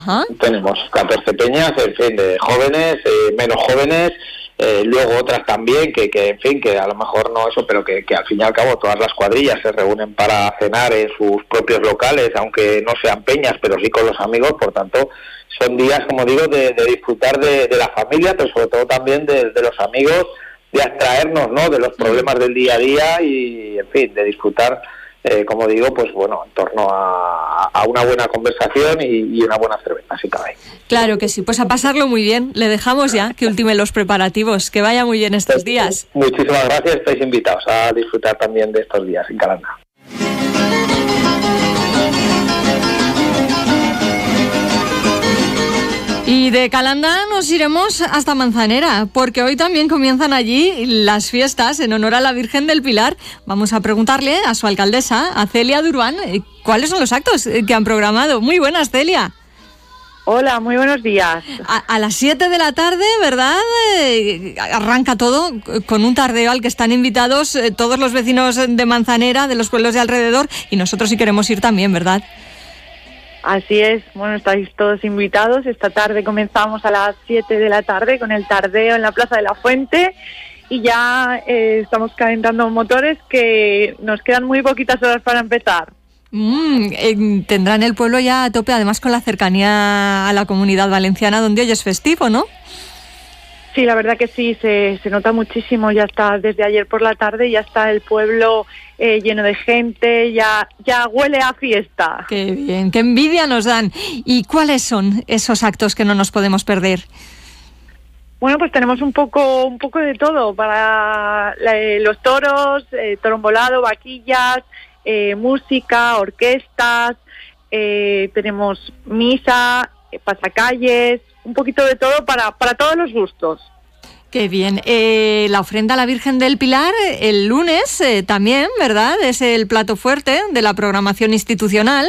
Ajá. Tenemos 14 peñas, en fin, de jóvenes, menos jóvenes, luego otras también que en fin, que a lo mejor no eso, pero que al fin y al cabo todas las cuadrillas se reúnen para cenar en sus propios locales, aunque no sean peñas, pero sí con los amigos. Por tanto, son días, como digo, de disfrutar de la familia, pero sobre todo también de los amigos, de abstraernos, ¿no?, de los problemas del día a día y, en fin, de disfrutar, como digo, pues bueno, en torno a una buena conversación y una buena cerveza, si cabe. Claro que sí, pues a pasarlo muy bien. Le dejamos ya que ultime los preparativos. Que vaya muy bien estos días. Muchísimas gracias, estáis invitados a disfrutar también de estos días en Calanda. Y de Calanda nos iremos hasta Manzanera, porque hoy también comienzan allí las fiestas en honor a la Virgen del Pilar. Vamos a preguntarle a su alcaldesa, a Celia Durán, cuáles son los actos que han programado. Muy buenas, Celia. Hola, muy buenos días. A las 7 de la tarde, ¿verdad? Arranca todo con un tardeo al que están invitados todos los vecinos de Manzanera, de los pueblos de alrededor, y nosotros sí queremos ir también, ¿verdad? Así es, bueno, estáis todos invitados. Esta tarde comenzamos a las 7 de la tarde con el tardeo en la Plaza de la Fuente y ya estamos calentando motores, que nos quedan muy poquitas horas para empezar. Tendrán el pueblo ya a tope, además con la cercanía a la Comunidad Valenciana, donde hoy es festivo, ¿no? Sí, la verdad que sí, se nota muchísimo. Ya está desde ayer por la tarde, ya está el pueblo lleno de gente, ya huele a fiesta. Qué bien, qué envidia nos dan. ¿Y cuáles son esos actos que no nos podemos perder? Bueno, pues tenemos un poco de todo para los toros, toro volado, vaquillas, música, orquestas, tenemos misa, pasacalles, un poquito de todo para todos los gustos. Qué bien. La ofrenda a la Virgen del Pilar el lunes también, ¿verdad? Es el plato fuerte de la programación institucional.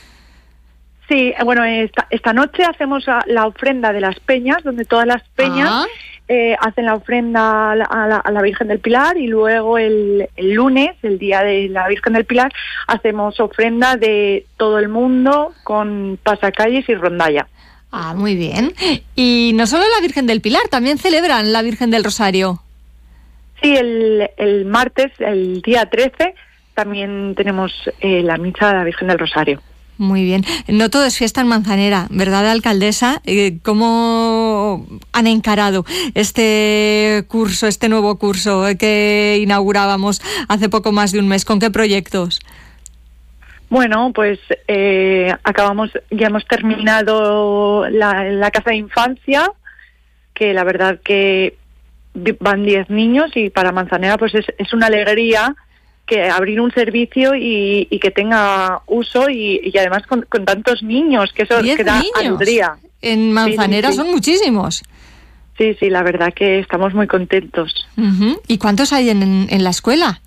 Sí, bueno, esta noche hacemos la ofrenda de las peñas, donde todas las peñas hacen la ofrenda a la Virgen del Pilar, y luego el lunes, el día de la Virgen del Pilar, hacemos ofrenda de todo el mundo con pasacalles y rondalla. Ah, muy bien. Y no solo la Virgen del Pilar, también celebran la Virgen del Rosario. Sí, el martes, el día 13, también tenemos la misa de la Virgen del Rosario. Muy bien. No todo es fiesta en Manzanera, ¿verdad, alcaldesa? ¿Cómo han encarado este nuevo curso que inaugurábamos hace poco más de un mes? ¿Con qué proyectos? Bueno, pues ya hemos terminado la casa de infancia, que la verdad que van 10 niños, y para Manzanera pues es una alegría que abrir un servicio y que tenga uso y además con tantos niños, que eso que da alegría. En Manzanera sí. Son muchísimos. Sí, la verdad que estamos muy contentos. Uh-huh. ¿Y cuántos hay en la escuela?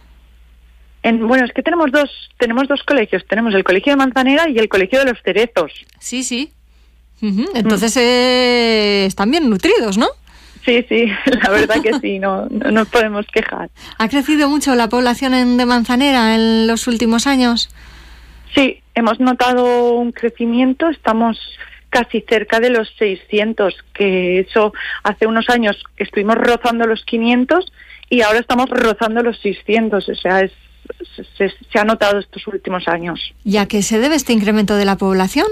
Bueno, es que tenemos dos colegios. Tenemos el Colegio de Manzanera y el Colegio de los Cerezos. Sí. Uh-huh. Entonces están bien nutridos, ¿no? Sí, la verdad que sí, no nos podemos quejar. ¿Ha crecido mucho la población de Manzanera en los últimos años? Sí, hemos notado un crecimiento, estamos casi cerca de los 600, que eso hace unos años estuvimos rozando los 500 y ahora estamos rozando los 600, o sea, se ha notado estos últimos años. ¿Y a qué se debe este incremento de la población?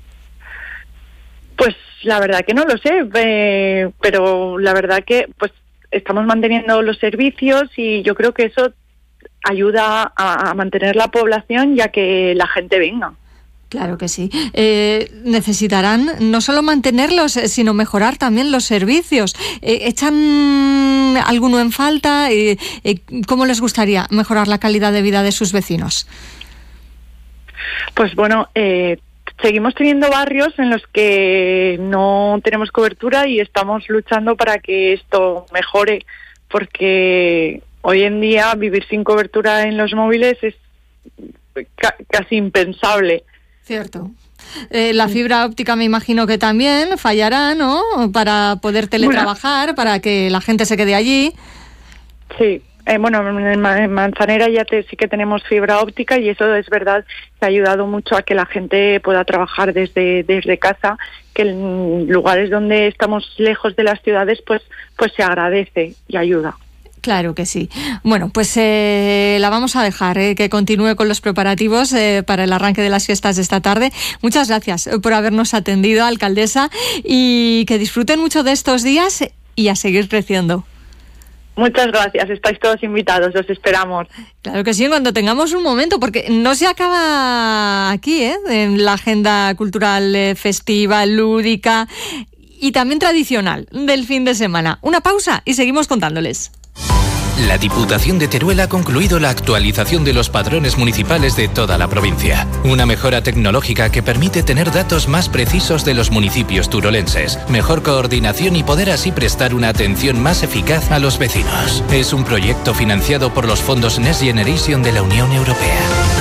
Pues la verdad que no lo sé, pero la verdad que pues estamos manteniendo los servicios y yo creo que eso ayuda a mantener la población, ya que la gente venga. Claro que sí. Necesitarán no solo mantenerlos, sino mejorar también los servicios. ¿Echan alguno en falta? ¿Cómo les gustaría mejorar la calidad de vida de sus vecinos? Pues bueno, seguimos teniendo barrios en los que no tenemos cobertura y estamos luchando para que esto mejore, porque hoy en día vivir sin cobertura en los móviles es casi impensable. Cierto. La fibra óptica me imagino que también fallará, ¿no? Para poder teletrabajar, para que la gente se quede allí. Sí, bueno, en Manzanera ya sí que tenemos fibra óptica y eso es verdad que ha ayudado mucho a que la gente pueda trabajar desde casa, que en lugares donde estamos lejos de las ciudades pues se agradece y ayuda. Claro que sí. Bueno, pues la vamos a dejar que continúe con los preparativos para el arranque de las fiestas de esta tarde. Muchas gracias por habernos atendido, alcaldesa, y que disfruten mucho de estos días y a seguir creciendo. Muchas gracias, estáis todos invitados, os esperamos. Claro que sí, cuando tengamos un momento, porque no se acaba aquí, en la agenda cultural, festiva, lúdica y también tradicional del fin de semana. Una pausa y seguimos contándoles. La Diputación de Teruel ha concluido la actualización de los padrones municipales de toda la provincia. Una mejora tecnológica que permite tener datos más precisos de los municipios turolenses, mejor coordinación y poder así prestar una atención más eficaz a los vecinos. Es un proyecto financiado por los fondos Next Generation de la Unión Europea.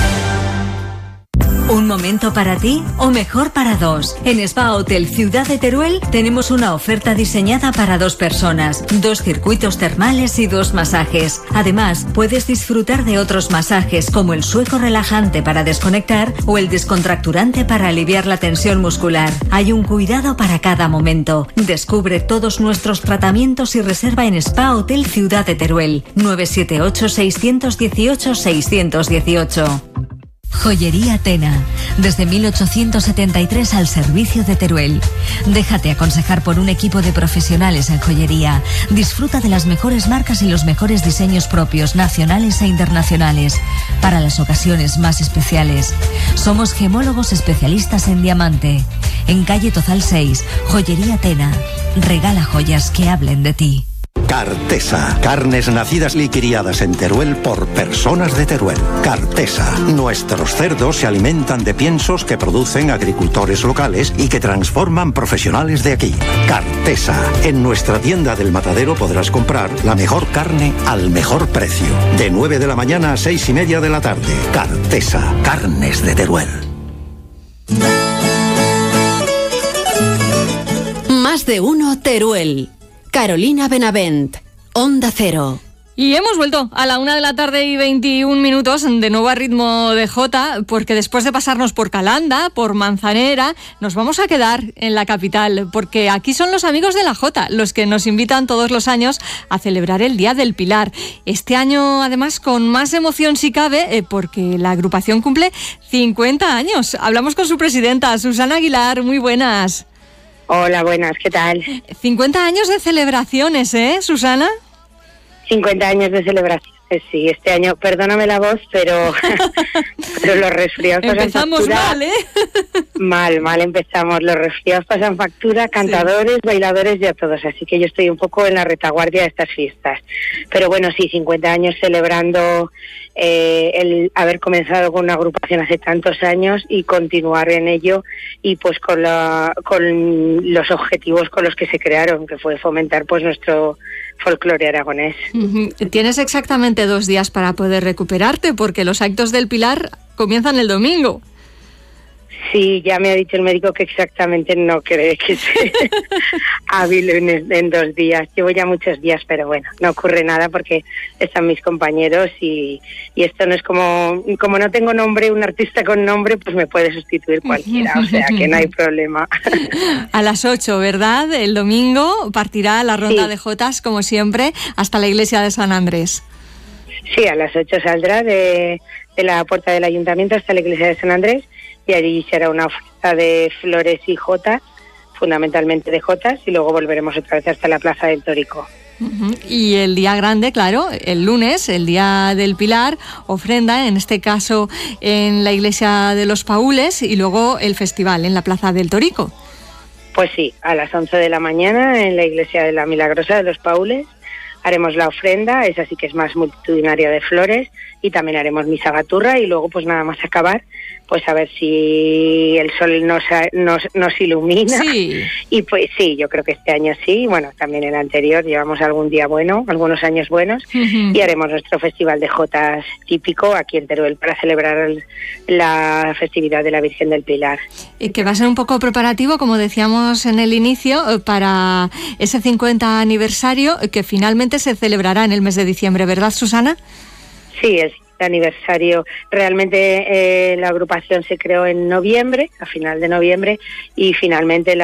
¿Un momento para ti o mejor para dos? En Spa Hotel Ciudad de Teruel tenemos una oferta diseñada para 2 personas, 2 circuitos termales y 2 masajes. Además, puedes disfrutar de otros masajes como el sueco relajante para desconectar o el descontracturante para aliviar la tensión muscular. Hay un cuidado para cada momento. Descubre todos nuestros tratamientos y reserva en Spa Hotel Ciudad de Teruel. 978 618 618. Joyería Tena, desde 1873 al servicio de Teruel. Déjate aconsejar por un equipo de profesionales en joyería. Disfruta de las mejores marcas y los mejores diseños propios, nacionales e internacionales, para las ocasiones más especiales. Somos gemólogos especialistas en diamante. En calle Tozal 6, Joyería Tena. Regala joyas que hablen de ti. Cartesa, carnes nacidas y criadas en Teruel por personas de Teruel. Cartesa, nuestros cerdos se alimentan de piensos que producen agricultores locales y que transforman profesionales de aquí. Cartesa, en nuestra tienda del Matadero podrás comprar la mejor carne al mejor precio. De 9 de la mañana a 6:30 de la tarde. Cartesa, carnes de Teruel. Más de uno Teruel. Carolina Benavent, Onda Cero. Y hemos vuelto a la 1:21 de nuevo a ritmo de Jota, porque después de pasarnos por Calanda, por Manzanera, nos vamos a quedar en la capital, porque aquí son los amigos de la Jota los que nos invitan todos los años a celebrar el Día del Pilar. Este año, además, con más emoción si cabe, porque la agrupación cumple 50 años. Hablamos con su presidenta, Susana Aguilar. Muy buenas. Hola, buenas, ¿qué tal? 50 años de celebraciones, Susana? 50 años de celebraciones, sí. Este año, perdóname la voz, pero los resfriados pasan factura. Empezamos mal, Mal empezamos. Los resfriados pasan factura, cantadores, bailadores y a todos. Así que yo estoy un poco en la retaguardia de estas fiestas. Pero bueno, sí, 50 años celebrando el haber comenzado con una agrupación hace tantos años y continuar en ello, y pues con los objetivos con los que se crearon, que fue fomentar pues nuestro folclore aragonés. Tienes exactamente 2 días para poder recuperarte, porque los actos del Pilar comienzan el domingo. Sí, ya me ha dicho el médico que exactamente no cree que sea hábil en 2 días. Llevo ya muchos días, pero bueno, no ocurre nada porque están mis compañeros y esto no es como no tengo nombre, un artista con nombre, pues me puede sustituir cualquiera, o sea que no hay problema. A las 8, ¿verdad? El domingo partirá la ronda de jotas, como siempre, hasta la iglesia de San Andrés. Sí, a las 8 saldrá de la puerta del ayuntamiento hasta la iglesia de San Andrés, y allí será una oferta de flores y jotas, fundamentalmente de jotas, y luego volveremos otra vez hasta la Plaza del Tórico. Y el día grande, claro, el lunes, el Día del Pilar, ofrenda, en este caso en la iglesia de los Paules, y luego el festival en la Plaza del Tórico. Pues sí, a las 11 de la mañana en la iglesia de la Milagrosa de los Paules haremos la ofrenda, esa sí que es más multitudinaria, de flores, y también haremos misa gaturra, y luego pues nada más acabar, pues a ver si el sol nos ilumina. Sí. Y pues sí, yo creo que este año sí, bueno, también el anterior llevamos algún día bueno, algunos años buenos, y haremos nuestro festival de jotas típico aquí en Teruel para celebrar la festividad de la Virgen del Pilar. Y que va a ser un poco preparativo, como decíamos en el inicio, para ese 50 aniversario, que finalmente finalmente se celebrará en el mes de diciembre, ¿verdad, Susana? Sí, es el aniversario. Realmente la agrupación se creó en noviembre, a final de noviembre, y finalmente